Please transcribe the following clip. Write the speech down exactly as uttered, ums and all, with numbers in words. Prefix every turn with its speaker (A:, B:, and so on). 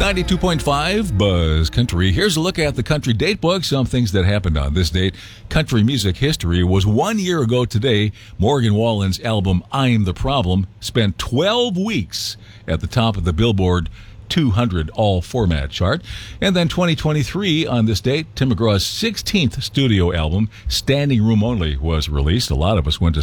A: ninety-two point five Buzz Country. Here's a look at the Country Datebook. Some things that happened on this date. Country music history was one year ago today. Morgan Wallen's album, I'm the Problem, spent twelve weeks at the top of the Billboard two hundred all-format chart. And then twenty twenty-three, on this date, Tim McGraw's sixteenth studio album, Standing Room Only, was released. A lot of us went to